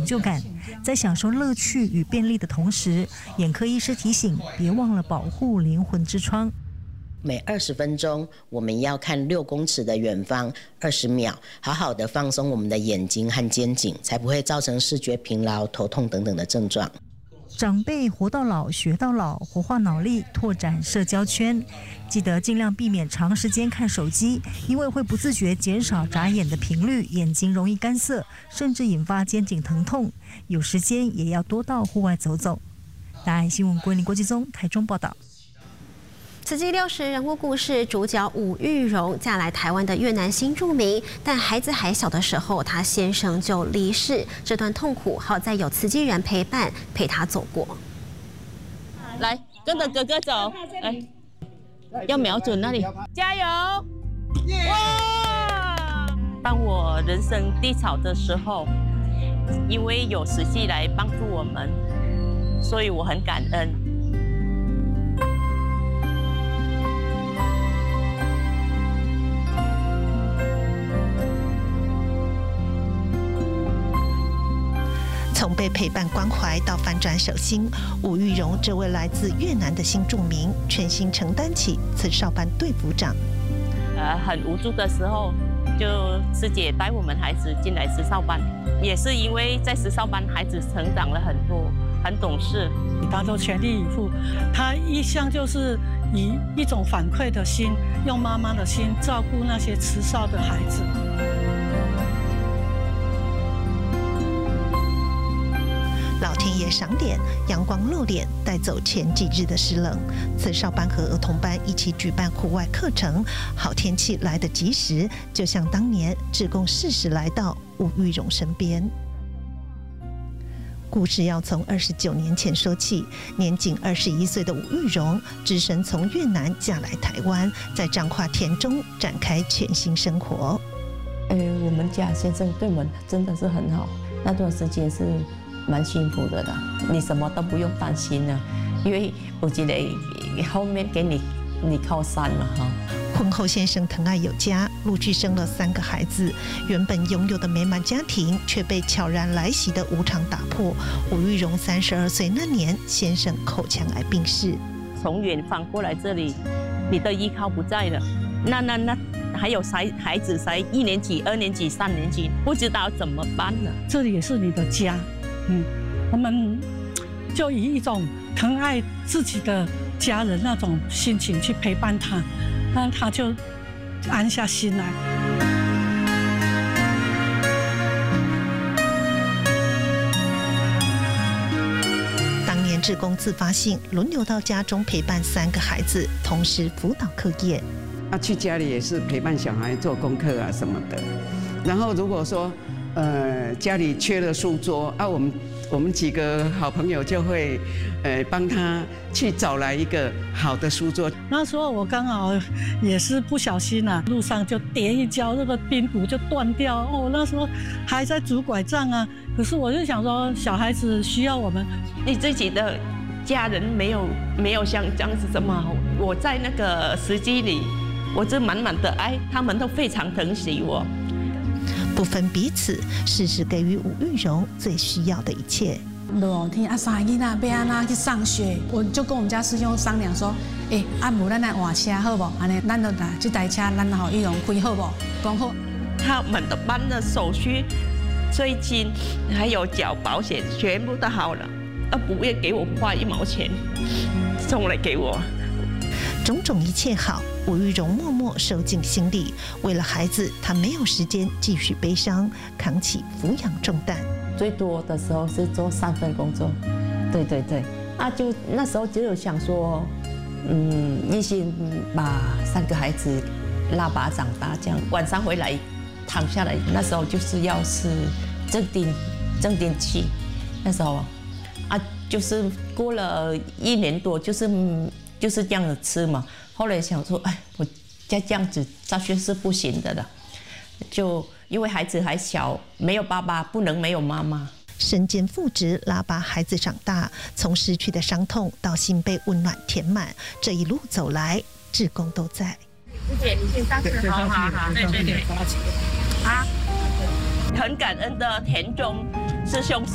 就感。在享受乐趣与便利的同时，眼科医师提醒，别忘了保护灵魂之窗。 每20分钟，我们要看6公尺的远方20秒，好好的放松我们的眼睛和肩颈，才不会造成视觉疲劳、头痛等等的症状。 长辈活到老学到老，活化脑力，拓展社交圈。记得尽量避免长时间看手机，因为会不自觉减少眨眼的频率，眼睛容易干涩，甚至引发肩颈疼痛。有时间也要多到户外走走。大爱新闻郭林国际综台中报道。 此季60人物故事主角武玉荣嫁来台湾的越南新住民，但孩子还小的时候，她先生就离世，这段痛苦好在有慈济人陪伴，陪她走过。 来，跟着哥哥走，来，要瞄准那里，加油！哇！当我人生低潮的时候，因为有慈济来帮助我们，所以我很感恩。 从被陪伴关怀到翻转手心，武玉荣这位来自越南的新住民，全心承担起慈少班队副长。 很无助的时候，就师姐带我们孩子进来慈少班，也是因为在慈少班，孩子成长了很多，很懂事。 他都全力以赴，他一向就是以一种反馈的心，用妈妈的心照顾那些慈少的孩子。 老天爷赏脸，阳光露脸，带走前几日的湿冷。慈少班和儿童班一起举办户外课程，好天气来得及时，就像当年志工适时来到武玉荣身边。故事要从29年前说起，年仅21岁的武玉荣，只身从越南嫁来台湾，在彰化田中展开全新生活。 我们家先生对我们真的是很好，那段时间是蛮幸福的啦，你什么都不用担心了，因为我觉得后面给你靠山了哈。 婚后先生疼爱有加，陆续生了3个孩子，原本拥有的美满家庭却被悄然来袭的无常打破。武玉荣32岁那年，先生口腔癌病逝。 从远方过来这里，你的依靠不在了，那还有孩子才1年级、2年级、3年级，不知道怎么办了。 这里也是你的家。我们就以一种疼爱自己的家人那种心情去陪伴他，让他就安下心来。 当年志工自发性轮流到家中陪伴3个孩子，同时辅导课业。 去家里也是陪伴小孩做功课啊什么的。然后如果说家里缺了书桌啊，我们几个好朋友就会帮他去找来一个好的书桌。 那时候我刚好也是不小心啊，路上就跌一跤，那个髌骨就断掉。哦，那时候还在拄拐杖啊。可是我就想说，小孩子需要我们， 你自己的家人没有像这样子这么好。我在那个时机里，我这满满的爱，他们都非常疼惜我。 不分彼此，事事给予武玉荣最需要的一切。 落天啊，三个囡仔要安怎去上学？我就跟我们家师兄商量说，无咱来换车好不？安尼，咱就来这台车，咱好玉荣开好不？讲好。 他们的班的手续、税金还有缴保险，全部都好了，不会给我花1毛钱，送来给我。 种种一切好，武玉荣默默收进心里。为了孩子，他没有时间继续悲伤，扛起抚养重担。 最多的时候是做3份工作，对，就那时候就有想说，一心把3个孩子拉拔长大，这样晚上回来躺下来，那时候就是要是镇定期，那时候就是过了1年多，就是这样子吃嘛。后来想说，我再这样子下去是不行的了。就因为孩子还小，没有爸爸，不能没有妈妈。 身兼父职，拉拔孩子长大，从失去的伤痛到心被温暖填满，这一路走来，志工都在。 师姐，你先上去，好，对，啊，很感恩的田中师兄。